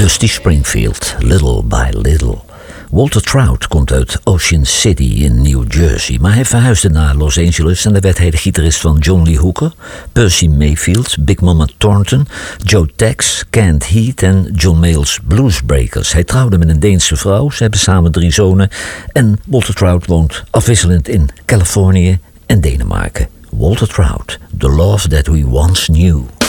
Dusty Springfield, Little by Little. Walter Trout komt uit Ocean City in New Jersey, maar hij verhuisde naar Los Angeles en daar werd hij de gitarist van John Lee Hooker, Percy Mayfield, Big Mama Thornton, Joe Tex, Kent Heat en John Mayall's Bluesbreakers. Hij trouwde met een Deense vrouw, ze hebben samen 3 zonen en Walter Trout woont afwisselend in Californië en Denemarken. Walter Trout, The Love That We Once Knew.